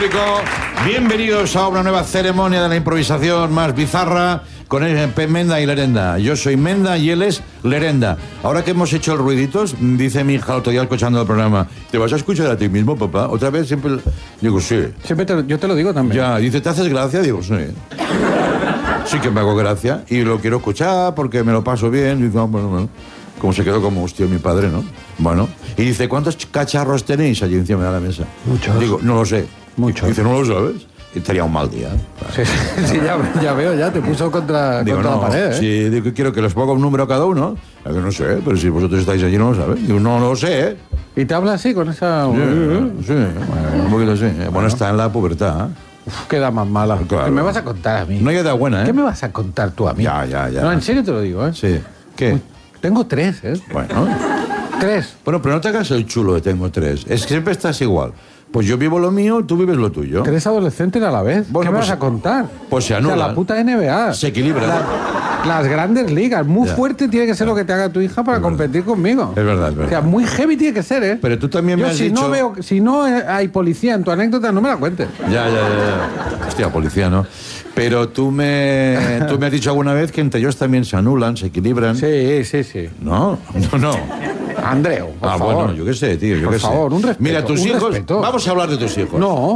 público. Bienvenidos a una nueva ceremonia de la improvisación más bizarra con Menda y Lerenda. Yo soy Menda y él es Lerenda. Ahora que hemos hecho el ruiditos, dice mi hija el otro día escuchando el programa, ¿te vas a escuchar a ti mismo, papá? Otra vez siempre... Digo, sí. Siempre yo te lo digo también. Ya, dice, ¿te haces gracia? Digo, sí. Sí que me hago gracia y lo quiero escuchar porque me lo paso bien. Y digo, bueno. Como se quedó como hostia mi padre, ¿no? Bueno. Y dice, ¿cuántos cacharros tenéis allí encima de la mesa? Muchos. Digo, no lo sé. Muchos. Dice, ¿no lo sabes? Y estaría un mal día. Sí, ya veo, ya te puso contra la pared, ¿eh? Sí, digo, quiero que les ponga un número a cada uno. Digo, no sé, pero si vosotros estáis allí no lo sabéis. Digo, no lo sé, ¿eh? ¿Y te habla así, con esa...? Sí, un poquito así. Bueno, está en la pubertad, ¿eh? Uf, queda más mala. Claro. ¿Qué me vas a contar a mí? No hay edad buena, ¿eh? ¿Qué me vas a contar tú a mí? Ya. No, en serio te lo digo, ¿eh? Sí. ¿Qué? Tengo 3, ¿eh? Bueno. 3. Bueno, pero no te hagas el chulo de tengo 3. Es que siempre estás igual. Pues yo vivo lo mío, tú vives lo tuyo. 3 adolescentes a la vez. Bueno, ¿Qué me pues, vas a contar? pues se O anulan. sea, la puta NBA. Se equilibra. Las grandes ligas. Muy Ya. fuerte tiene que ser lo que te haga tu hija para competir conmigo. Es verdad, es verdad. O sea, muy heavy tiene que ser, ¿eh? Pero tú también me Yo has si dicho... no veo, si no hay policía en tu anécdota, no me la cuentes. Ya. Hostia, policía, ¿no? Pero tú me has dicho alguna vez que entre ellos también se anulan, se equilibran. Sí. No. Andreu, por favor. Bueno, yo qué sé, tío, yo Por qué sé. favor, un respeto, Mira, tus un hijos... respeto. Vamos a hablar de tus hijos. No,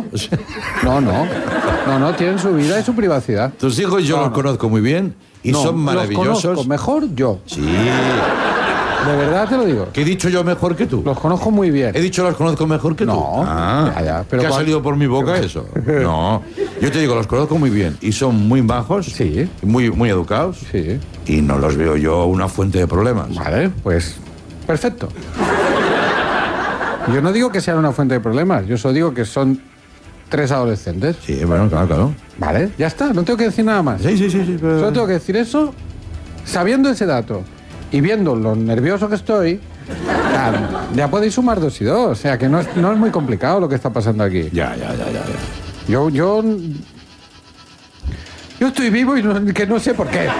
tienen su vida y su privacidad. Tus hijos yo los conozco muy bien y No, son maravillosos. Los conozco mejor yo. Sí. De verdad te lo digo. ¿Qué he dicho yo mejor que tú? Los conozco muy bien. He dicho los conozco mejor que tú. No. Ah, Ya, pero ¿qué ha salido por mi boca eso? No. Yo te digo, los conozco muy bien y son muy bajos. Sí. Muy educados. Sí. Y no los veo yo una fuente de problemas. Vale, pues perfecto. Yo no digo que sean una fuente de problemas, yo solo digo que son 3 adolescentes. Sí, bueno, claro. Vale, ya está, no tengo que decir nada más. Sí, pero... Solo tengo que decir eso, sabiendo ese dato y viendo lo nervioso que estoy, ya podéis sumar 2 y 2. O sea, que no es muy complicado lo que está pasando aquí. Ya. Yo estoy vivo y que no sé por qué.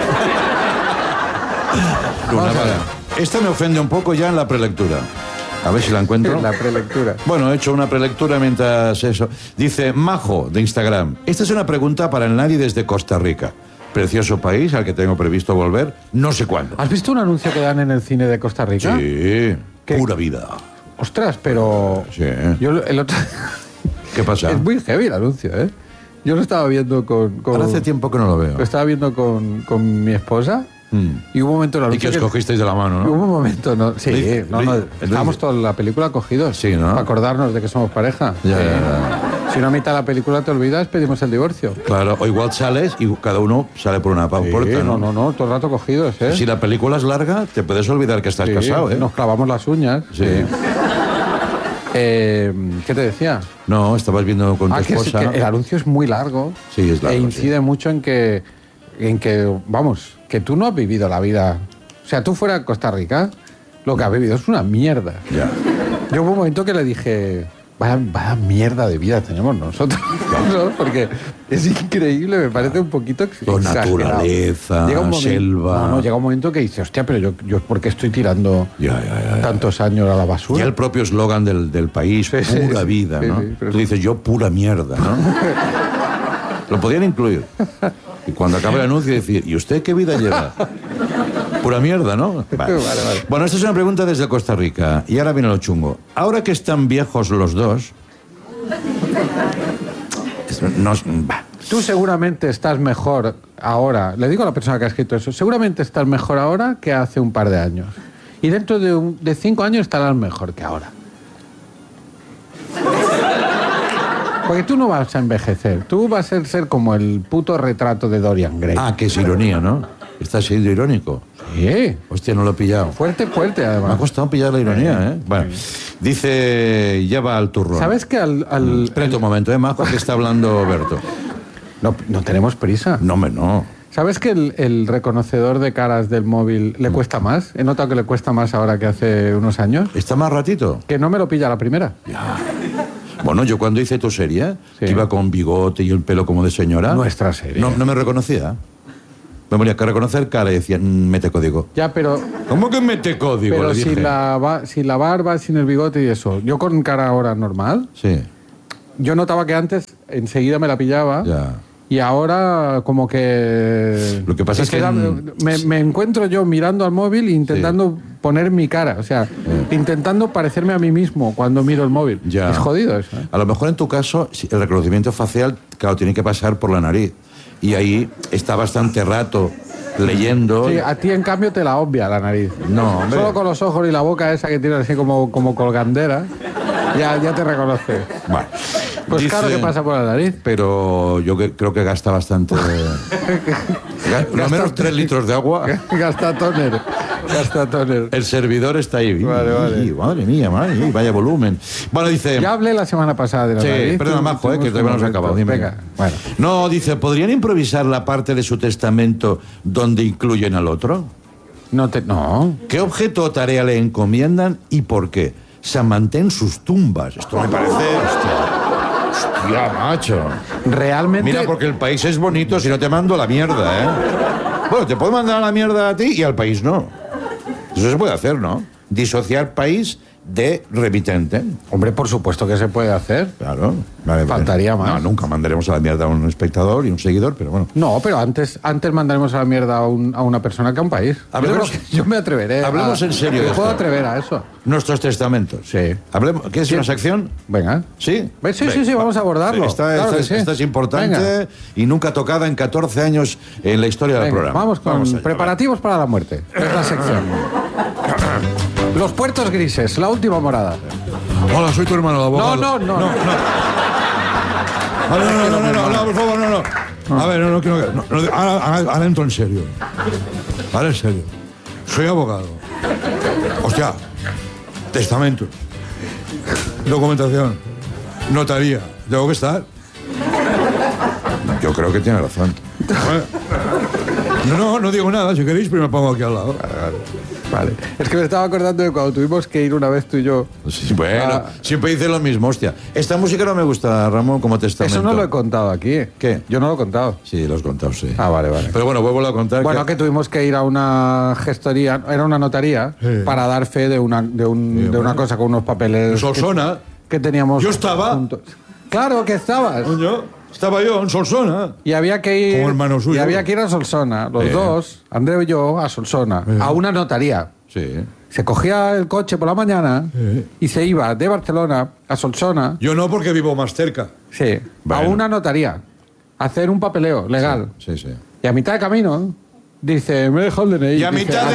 Vamos a ver. Esta me ofende un poco ya en la prelectura. A ver si la encuentro. La prelectura. Bueno, he hecho una prelectura mientras eso. Dice Majo, de Instagram. Esta es una pregunta para el nadie desde Costa Rica. Precioso país al que tengo previsto volver no sé cuándo. ¿Has visto un anuncio que dan en el cine de Costa Rica? Sí, ¿Qué? pura vida. Ostras, pero... Sí. Yo el otro... ¿Qué pasa? Es muy heavy el anuncio, ¿eh? Yo lo estaba viendo con... Ahora hace tiempo que no lo veo. Lo estaba viendo con mi esposa y hubo un momento en el Y que anuncio os cogisteis de la mano, ¿no? Hubo un momento, ¿no? Sí, Luis, estábamos toda la película cogidos. Sí, ¿no? Para acordarnos de que somos pareja. Ya. Si no a mitad de la película te olvidas, pedimos el divorcio. Claro, o igual sales y cada uno sale por una puerta, ¿no? No, todo el rato cogidos, ¿eh? Si la película es larga, te puedes olvidar que estás casado, ¿eh? Nos clavamos las uñas. Sí. ¿Qué te decía? No, estabas viendo con tu esposa. Que el anuncio es muy largo. Sí, es largo, E incide mucho en que, vamos, que tú no has vivido la vida. O sea, tú fuera de Costa Rica, lo que has vivido es una mierda. Ya. Yo hubo un momento que le dije, vaya mierda de vida tenemos nosotros, ¿no? Porque es increíble, me parece un poquito Con exagerado. naturaleza, selva. No, llega un momento que dice, hostia, pero yo ¿por qué estoy tirando Ya. tantos años a la basura? Ya el propio eslogan del país, Sí, sí, pura sí, vida, sí, ¿no? sí, pero Tú dices, yo pura mierda, ¿no? Lo podían incluir. Y cuando acaba el anuncio decir, ¿y usted qué vida lleva? Pura mierda, ¿no? Vale. Vale. Bueno, esta es una pregunta desde Costa Rica. Y ahora viene lo chungo. Ahora que están viejos los dos... Tú seguramente estás mejor ahora, le digo a la persona que ha escrito eso, seguramente estás mejor ahora que hace un par de años. Y dentro de 5 años estarás mejor que ahora. Porque tú no vas a envejecer, tú vas a ser como el puto retrato de Dorian Gray. Ah, que es ironía, ¿no? Estás siendo irónico. Sí. Hostia, no lo he pillado. Fuerte, Me ha además. costado pillar la ironía, ¿eh? Bueno, dice, ya va al turrón. ¿Sabes que Espera un momento, Majo, que está hablando Berto. No tenemos prisa. No, hombre, no. ¿Sabes que el reconocedor de caras del móvil le cuesta más? He notado que le cuesta más ahora que hace unos años. ¿Está más ratito? Que no me lo pilla la primera. Ya. Bueno, yo cuando hice tu serie, Sí. que iba con bigote y el pelo como de señora... Nuestra serie. No me reconocía. Me ponía que reconocer cara y decía, mete código. Ya, pero ¿Cómo que mete código? Pero le dije. si la barba, sin el bigote y eso, yo con cara ahora normal, Sí. yo notaba que antes enseguida me la pillaba. Ya. Y ahora como que... Lo que pasa es que me encuentro yo mirando al móvil e intentando poner mi cara. O sea, intentando parecerme a mí mismo cuando miro el móvil. Ya. Es jodido eso. A lo mejor en tu caso, el reconocimiento facial, claro, tiene que pasar por la nariz. Y ahí está bastante rato leyendo. Sí, a ti en cambio te la obvia la nariz. No, hombre. Solo con los ojos y la boca esa que tienes así como colgandera, ya te reconoce. Bueno, Pues dice, claro que pasa por la nariz. Pero yo creo que gasta bastante. Lo menos 3 litros de agua. Gasta toner. El servidor está ahí. Vale. Madre mía, vaya volumen. Bueno, dice... Ya hablé la semana pasada de la nariz. Sí, perdona, Majo, que todavía no hemos acabado. Dime. Venga, bueno. No, dice, ¿podrían improvisar la parte de su testamento donde incluyen al otro? No. ¿Qué objeto o tarea le encomiendan y por qué? San mantén sus tumbas. Esto me parece... Hostia, macho. Realmente... Mira, porque el país es bonito, si no te mando a la mierda, ¿eh? Bueno, te puedo mandar a la mierda a ti y al país no. Eso se puede hacer, ¿no? Disociar país de remitente. Hombre, por supuesto que se puede hacer. Claro. Vale, Faltaría más. No, nunca mandaremos a la mierda a un espectador y un seguidor, pero bueno. No, pero antes mandaremos a la mierda a una persona que a un país. Yo me atreveré. Hablemos en serio de Me puedo esto. atrever a eso. Nuestros testamentos. Sí. Hablemos. ¿Qué es una sección? Venga. ¿Sí? Sí, vamos a abordarlo. Claro que sí. Esta es importante. Venga. Y nunca tocada en 14 años en la historia del Venga, programa. vamos con allá, preparativos para la muerte. Es la sección. Los puertos grises, la última morada. Hola, soy tu hermano, el abogado. No. No, por favor, no. A ver, no. Ahora entro en serio. Ahora en serio. Soy abogado. Hostia. Testamentos. Documentación. Notaría. ¿Tengo que estar? Yo creo que tiene razón. No digo nada. Si queréis, pero me pongo aquí al lado. Vale. Es que me estaba acordando de cuando tuvimos que ir una vez tú y yo. Sí, bueno, siempre dice lo mismo, hostia. Esta música no me gusta, Ramón, como testamento. Eso no lo he contado aquí. ¿Qué? Yo no lo he contado. Sí, lo has contado, sí. Ah, vale. Pero bueno, vuelvo a contar. Bueno, que tuvimos que ir a una gestoría, era una notaría, para dar fe de una cosa con unos papeles. Solsona. Que teníamos. Yo estaba. juntos. Claro que estabas. Estaba yo en Solsona. Y había que ir. Como hermano suyo. Y había que ir a Solsona, los dos, Andreu y yo, a Solsona, a una notaría. Sí. Se cogía el coche por la mañana y se iba de Barcelona a Solsona. Yo no, porque vivo más cerca. Sí. Bueno. A una notaría. A hacer un papeleo legal. Sí. Y a mitad de camino dice, me he dejado el DNI. Y a Dice, mitad de...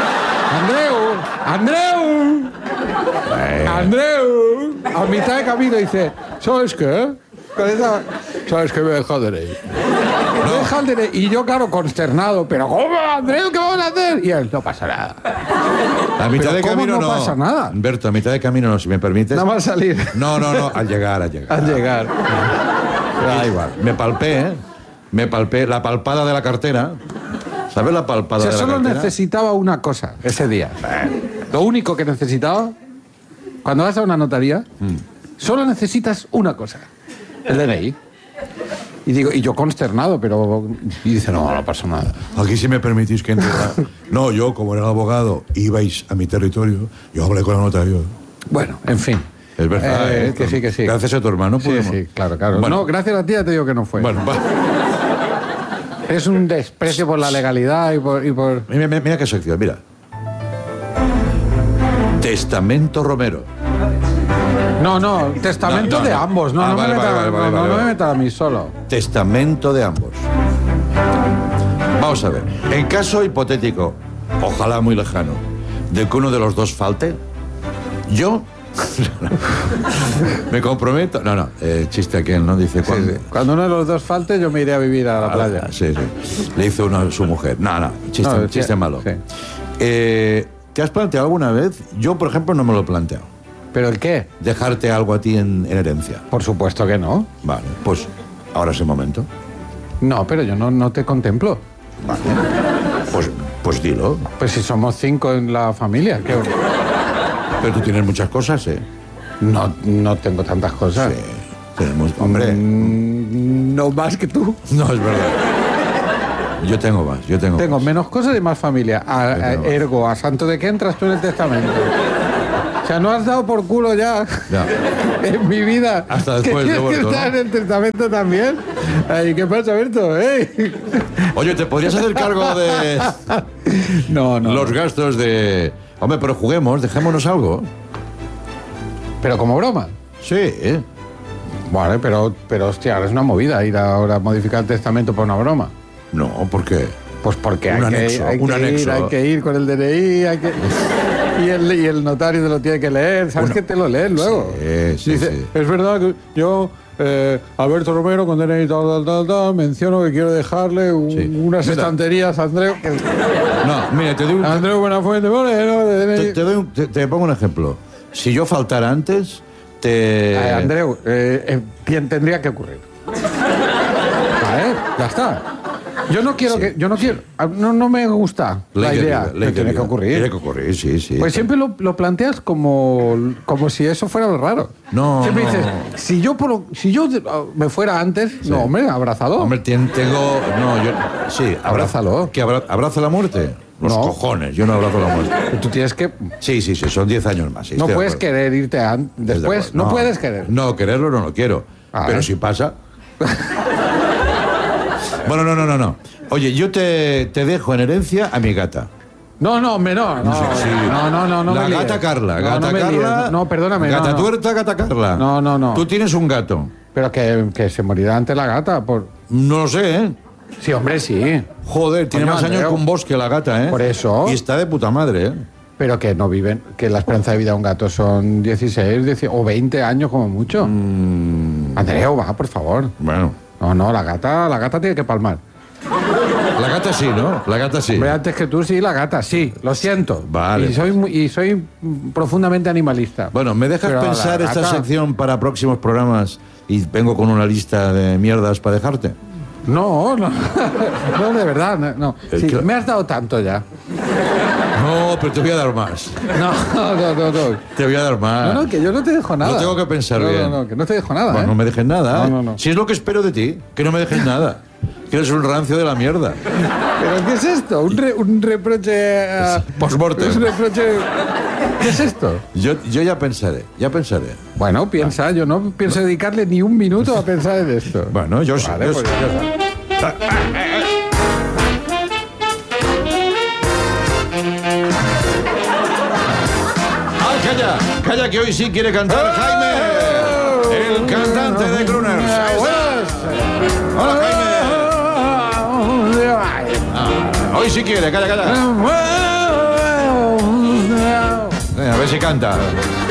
Andreu, a mitad de camino dice, ¿sabes qué? ¿Sabes qué? Me he dejado el DNI. Me he dejado el DNI. Y yo, claro, consternado, pero ¿cómo, Andreu? ¿Qué vamos a hacer? Y él, no pasa nada. A mitad Pero de ¿cómo camino no pasa nada? Berto, a mitad de camino no, si me permites. Nada más salir. No, al llegar. Al llegar. Da igual. Me palpé la palpada de la cartera. ¿Sabes la palpada O sea, de la solo cartera? necesitaba una cosa ese día. Lo único que necesitaba, cuando vas a una notaría, solo necesitas una cosa. El DNI. Y yo consternado, pero... Y dice, no pasa nada. Aquí, si me permitís que entre. No, yo, como era el abogado, ibais a mi territorio, yo hablé con el notario. Bueno, en fin. Es verdad, Que sí. Gracias a tu hermano pudimos. Sí, claro. Bueno. No, gracias a ti ya te digo que no fue. Bueno, Es un desprecio por la legalidad y por... Mira qué sección, mira. Testamento Romero. No, testamento de ambos. No me metan a mí solo. Testamento de ambos. Vamos a ver. En caso hipotético, ojalá muy lejano, de que uno de los dos falte, yo me comprometo. Chiste aquel, ¿no? Dice, Sí. Cuando uno de los dos falte, yo me iré a vivir a la playa. Sí. Le hizo uno a su mujer. Chiste malo. Sí. ¿Te has planteado alguna vez? Yo, por ejemplo, no me lo he planteado. ¿Pero el qué? Dejarte algo a ti en herencia. Por supuesto que no. Vale, pues ahora es el momento. No, pero yo no te contemplo. Vale. Pues dilo. Pues si somos 5 en la familia. Pero tú tienes muchas cosas, ¿eh? No tengo tantas cosas. Sí. Tenemos... Hombre... No más que tú. No, es verdad. Yo tengo más, Tengo menos cosas y más familia. Ergo, ¿a santo de qué entras tú en el testamento? O sea, no has dado por culo ya en mi vida. Hasta después de ¿Qué muerto, está en el testamento también? Ay, ¿qué pasa, Berto? Oye, ¿te podrías hacer cargo de No. los gastos de... Hombre, pero juguemos, dejémonos algo. Pero como broma. Sí, ¿eh? Vale, pero hostia, ahora es una movida ir ahora a modificar el testamento por una broma. No, ¿por qué? Pues porque Un anexo, hay que ir con el DNI, y el notario te lo tiene que leer. ¿Sabes que te lo lees luego? Sí, Dice, sí. es verdad que yo, Alberto Romero, con DNI tal, menciono que quiero dejarle unas Mira. estanterías a Andreu. No, mira, te doy un... Andreu Buenafuente, Moreno, de DNI. Te pongo un ejemplo. Si yo faltara antes, Andreu, ¿quién tendría que ocurrir? Vale, ya está. Yo no quiero no me gusta la idea. Tiene que ocurrir. Tiene que ocurrir, sí. Pues siempre lo planteas como si eso fuera lo raro. No, siempre no. dices, si yo me fuera antes, no, hombre, abrázalo. Hombre, tengo... No, yo... Sí, Abrázalo. ¿Que abrazo la muerte? Los No. cojones, yo no abrazo la muerte. Tú tienes que... Sí, son 10 años más. Sí, no estoy de puedes acuerdo. querer irte después. Estoy de acuerdo. No puedes querer. No, quererlo no lo quiero. Ah, pero ¿eh? si pasa... Bueno, no. Oye, yo te dejo en herencia a mi gata. No, hombre, no. Sí. No. La me líes. gata Carla. No, Gata no me Carla. líes. No, perdóname. Gata no. tuerta, gata Carla. No. Tú tienes un gato. Pero que se morirá ante la gata por... No lo sé, ¿eh? Sí, hombre, sí. Joder, tiene Coño, más años Andreu. que un bosque la gata, ¿eh? Por eso. Y está de puta madre, ¿eh? Pero que no viven, que la esperanza de vida de un gato son 16 o 20 años como mucho. Andreu, va, por favor. Bueno. No, la gata tiene que palmar. La gata sí, ¿no? La gata sí. Hombre, antes que tú sí, la gata sí, lo siento. Vale. Y soy profundamente animalista. Bueno, ¿me dejas Pero pensar la esta gata- sección para próximos programas y vengo con una lista de mierdas para dejarte? No, no, de verdad, no. Sí, que- me has dado tanto ya. No, pero te voy a dar más. No. Te voy a dar más. No, que yo no te dejo nada. Lo tengo que pensar bien. No, que no te dejo nada. Bueno, ¿eh? no me dejes nada. No. Si es lo que espero de ti, que no me dejes nada. Que eres un rancio de la mierda. ¿Pero qué es esto? ¿Un reproche? Post-mortem. ¿Un reproche? ¿Qué es esto? Yo ya pensaré. Bueno, piensa, yo no pienso dedicarle ni un minuto a pensar en esto. Bueno, yo sí. Vale, yo pues sí. ya está. Calla, que hoy sí quiere cantar Jaime, el cantante de Crooners. Ahí está. Hola, Jaime. Hoy sí quiere, calla. A ver si canta.